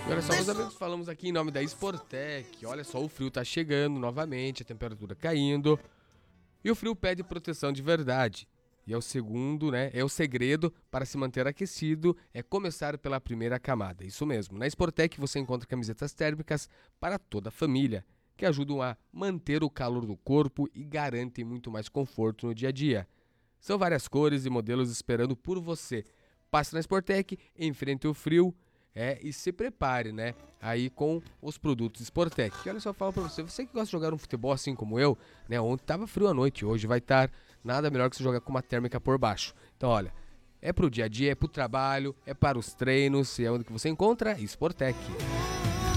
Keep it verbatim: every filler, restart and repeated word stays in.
E olha só, meus amigos, falamos aqui em nome da Sportec. Olha só, o frio tá chegando novamente, a temperatura caindo. E o frio pede proteção de verdade. E é o segundo, né? É o segredo para se manter aquecido, é começar pela primeira camada. Isso mesmo. Na Sportec você encontra camisetas térmicas para toda a família, que ajudam a manter o calor do corpo e garantem muito mais conforto no dia a dia. São várias cores e modelos esperando por você. Passe na Sportec, enfrente o frio. É, e se prepare, né? Aí com os produtos Sportec. E olha só, eu falo pra você, você que gosta de jogar um futebol assim como eu, né? Ontem tava frio à noite, hoje vai estar nada melhor que você jogar com uma térmica por baixo. Então, olha, é pro dia a dia, é pro trabalho, é para os treinos, e é onde que você encontra Sportec.